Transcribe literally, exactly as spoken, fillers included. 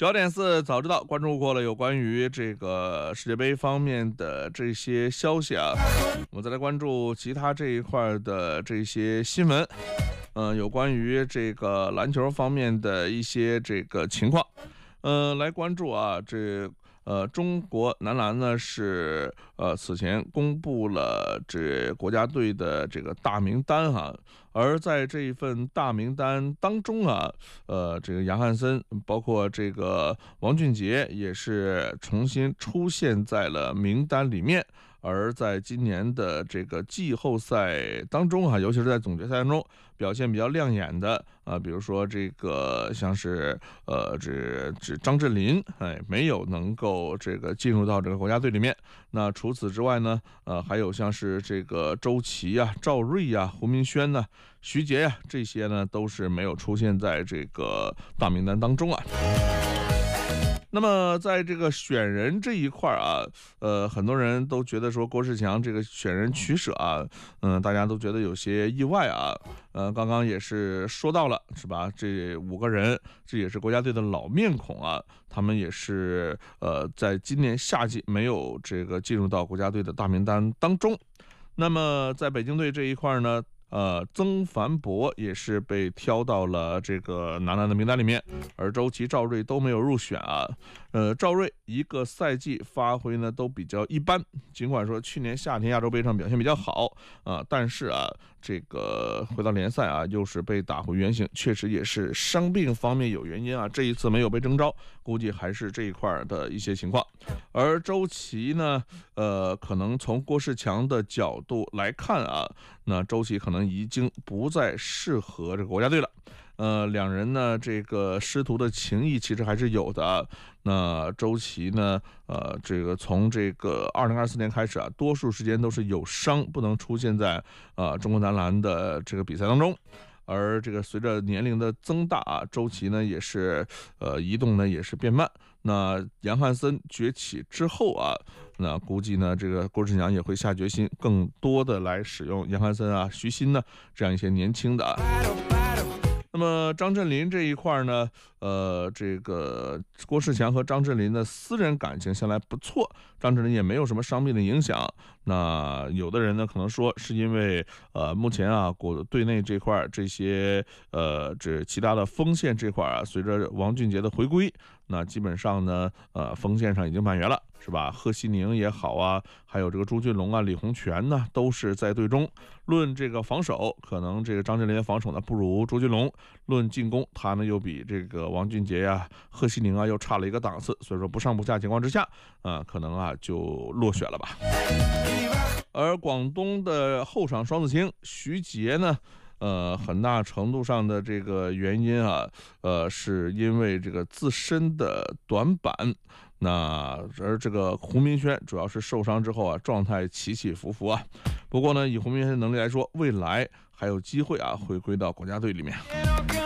焦点四早知道关注过了有关于这个世界杯方面的这些消息啊，我们再来关注其他这一块的这些新闻。嗯、呃，有关于这个篮球方面的一些这个情况，呃，来关注啊，这呃中国男篮呢是呃此前公布了这国家队的这个大名单哈、啊，而在这一份大名单当中啊，呃，这个杨汉森包括这个王俊杰也是重新出现在了名单里面。而在今年的这个季后赛当中啊，尤其是在总决赛当中表现比较亮眼的啊，比如说这个像是呃这这张镇麟，哎，没有能够这个进入到这个国家队里面。那除此之外呢，呃，还有像是这个周琦啊、赵睿啊、胡明轩呢、徐杰呀、啊，这些呢都是没有出现在这个大名单当中啊。那么在这个选人这一块啊，呃，很多人都觉得说郭士强这个选人取舍啊，嗯、呃，大家都觉得有些意外啊。呃，刚刚也是说到了，是吧？这五个人，这也是国家队的老面孔啊，他们也是呃，在今年夏季没有这个进入到国家队的大名单当中。那么在北京队这一块呢？呃，曾凡博也是被挑到了这个男篮的名单里面，而周琦、赵睿都没有入选啊。呃，赵睿一个赛季发挥呢都比较一般，尽管说去年夏天亚洲杯上表现比较好啊，但是啊，这个回到联赛啊，又是被打回原形，确实也是伤病方面有原因啊。这一次没有被征召，估计还是这一块的一些情况。而周琦呢，呃，可能从郭士强的角度来看啊，那周琦可能已经不再适合这个国家队了。呃，两人呢，这个师徒的情谊其实还是有的。那周琦呢，呃，这个从这个二零二四年开始啊，多数时间都是有伤，不能出现在呃中国男篮的这个比赛当中。而这个随着年龄的增大啊，周琦呢也是呃移动呢也是变慢。那杨汉森崛起之后啊，那估计呢这个郭士强也会下决心更多的来使用杨汉森啊、徐新呢这样一些年轻的啊。那么张镇麟这一块呢，呃，这个郭士强和张镇麟的私人感情向来不错，张镇麟也没有什么伤病的影响。那有的人呢可能说是因为呃目前啊国队内这块这些呃这其他的锋线这块啊，随着王俊杰的回归，那基本上呢呃锋线上已经满员了，是吧？贺西宁也好啊，还有这个朱俊龙啊、李洪权呢，都是在队中。论这个防守，可能这个张镇麟的防守呢不如朱俊龙；论进攻，他呢又比这个王俊杰呀、啊、贺西宁啊又差了一个档次，所以说不上不下情况之下，啊、呃，可能啊就落选了吧。而广东的后场双子星徐杰呢，呃，很大程度上的这个原因啊，呃，是因为这个自身的短板。那而这个胡明轩主要是受伤之后啊，状态起起伏伏啊。不过呢，以胡明轩的能力来说，未来还有机会啊，回归到国家队里面。